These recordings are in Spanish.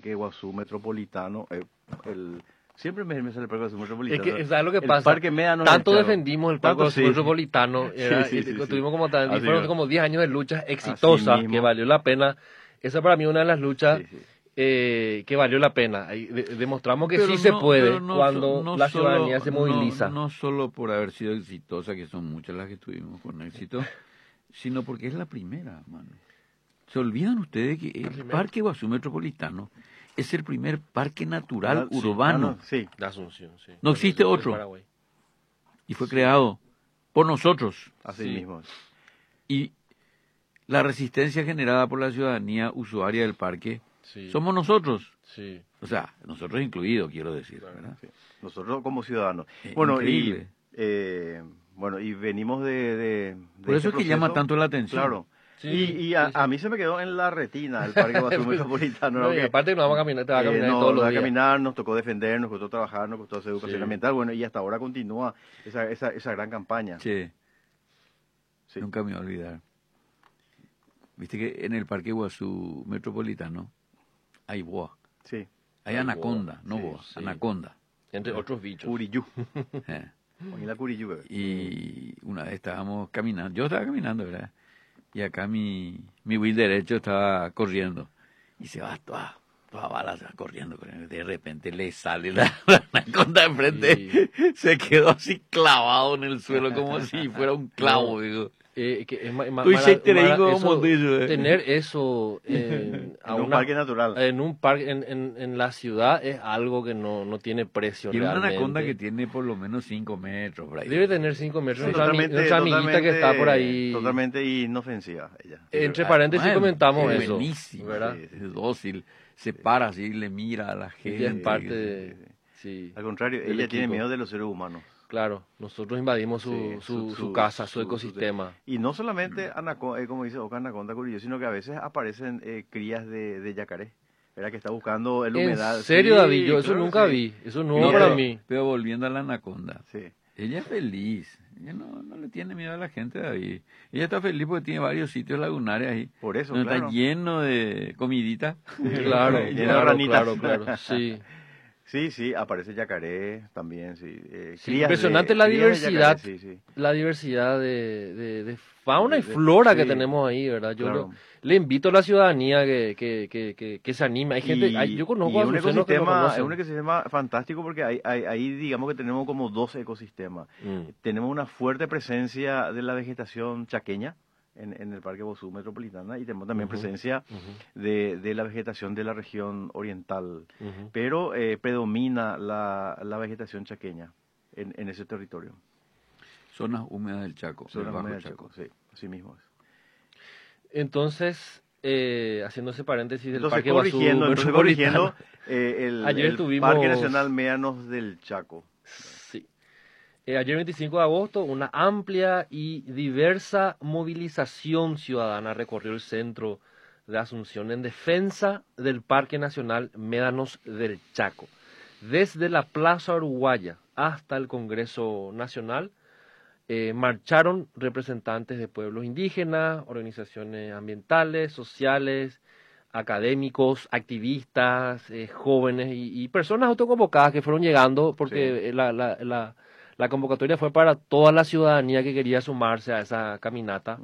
Parque Guazú Metropolitano, siempre me sale el Parque Guazú Metropolitano. Es que, ¿sabes lo que el pasa? Parque Médanos Tanto del Chavo. defendimos el Parque Guazú Metropolitano, tuvimos como Así fueron mismo. como 10 años de luchas exitosas, mismo. que valió la pena. Esa para mí es una de las luchas Sí, sí. que valió la pena. Ahí demostramos que Pero sí se puede pero cuando no la solo- ciudadanía se moviliza. No solo por haber sido exitosa, que son muchas las que tuvimos con éxito, sino porque es la primera, mano. Se olvidan ustedes que el Parque Guazú Metropolitano es el primer parque natural Sí, urbano. sí. De Asunción, sí. No existe De otro. Paraguay. Y fue creado por nosotros. Así Sí. mismo. Y la resistencia generada por la ciudadanía usuaria del parque Sí. somos nosotros. Sí. O sea, nosotros incluidos, quiero decir, ¿verdad? Sí. Nosotros como ciudadanos. Increíble. Y venimos de Por eso este es que llama proceso. tanto la atención. Claro. Sí, Y a mí se me quedó en la retina el Parque Guazú Metropolitano. No, y que, aparte que nos vamos a caminar, te vas a caminar no, todos los nos días. caminar, nos tocó defender, nos costó trabajar, nos costó hacer educación Sí. ambiental. Bueno, y hasta ahora continúa esa gran campaña. Che, Sí. nunca me voy a olvidar. Viste que en el Parque Guazú Metropolitano hay boa, Sí. hay Hay anaconda, boa, no sí, boa, sí. anaconda. Entre otros bichos. Curiyú. Eh. Oí la Curiyú, bebé. Y una vez estábamos caminando, yo estaba caminando, ¿verdad? Y acá mi wheel derecho estaba corriendo. Y se va toda bala, se va corriendo. De repente le sale la anaconda enfrente. Sí. Se quedó así clavado en el suelo como si fuera un clavo, digo. Que es Uy, se te digo eso, como dice. tener eso En un parque natural. en un parque en la ciudad es algo que no tiene precio Y una realmente. anaconda que tiene por lo menos 5 metros. Por ahí. Debe tener 5 metros. Sí, Nuestra amiguita que está por ahí. Totalmente inofensiva ella. Entre paréntesis Bueno, comentamos es eso. buenísimo, ¿Verdad? Sí, es dócil, se para así, le mira a la gente. Ella es parte sí, de... sí. Sí, Al contrario, del ella tiene equipo. miedo de los seres humanos. Claro, nosotros invadimos Sí, su casa, su ecosistema. Y no solamente como dice Oca, anaconda curiyú, sino que a veces aparecen crías de yacaré, ¿verdad? Que está buscando el humedad. ¿En serio, Sí, David? Yo eso claro, nunca sí. vi. Eso es nuevo Sí, para pero- mí. Pero volviendo a la anaconda, Sí. ella es feliz. Ella no le tiene miedo a la gente, David. Ella está feliz porque tiene varios sitios lagunares ahí. Por eso, donde claro. está lleno de comidita. Claro, Lleno de claro, ranitas. claro. Sí. Sí, aparece yacaré también, sí. Sí, Crías impresionante la crías de diversidad. yacaré, sí. La diversidad de fauna y De- flora que sí, tenemos ahí, ¿verdad? Yo claro. le invito a la ciudadanía que se anime. Hay gente, yo conozco y a un azucenos que lo ecosistema, es conocen. un ecosistema fantástico porque ahí digamos que tenemos como dos ecosistemas. Mm. Tenemos una fuerte presencia de la vegetación chaqueña en el Parque Guazú Metropolitana y tenemos también Ujú, presencia ujú, de la vegetación de la región oriental, ujú. pero predomina la vegetación chaqueña en ese territorio. Zonas húmedas del Chaco, Zona del Bajo húmeda del Chaco. Chaco, sí, así mismo es. Entonces, haciendo ese paréntesis del Entonces Parque Guazú corrigiendo, Metropolitano. el estuvimos- Parque Nacional Médanos del Chaco. Sí. Ayer 25 de agosto, una amplia y diversa movilización ciudadana recorrió el centro de Asunción en defensa del Parque Nacional Médanos del Chaco. Desde la Plaza Uruguaya hasta el Congreso Nacional, marcharon representantes de pueblos indígenas, organizaciones ambientales, sociales, académicos, activistas, jóvenes y personas autoconvocadas que fueron llegando porque la convocatoria fue para toda la ciudadanía que quería sumarse a esa caminata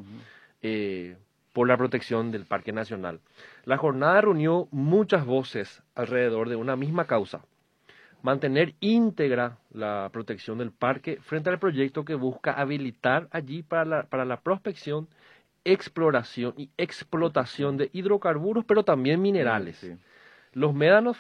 por la protección del Parque Nacional. La jornada reunió muchas voces alrededor de una misma causa: mantener íntegra la protección del parque frente al proyecto que busca habilitar allí para la prospección, exploración y explotación de hidrocarburos, pero también minerales. Sí. Los médanos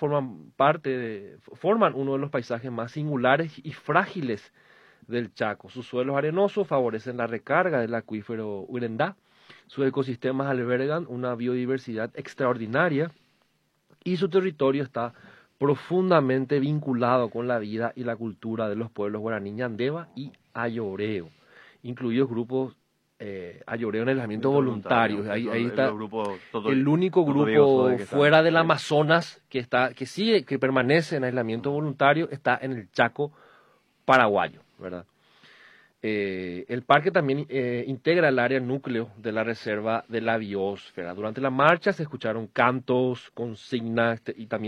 forman uno de los paisajes más singulares y frágiles del Chaco. Sus suelos arenosos favorecen la recarga del acuífero Urendá. Sus ecosistemas albergan una biodiversidad extraordinaria y su territorio está profundamente vinculado con la vida y la cultura de los pueblos guaraní Ñandeva y Ayoreo, incluidos grupos Ayoreo en aislamiento voluntario. Ahí está el único grupo fuera del Amazonas que permanece en aislamiento voluntario, está en el Chaco paraguayo, ¿verdad? El parque también integra el área núcleo de la reserva de la biosfera. Durante la marcha se escucharon cantos, consignas y también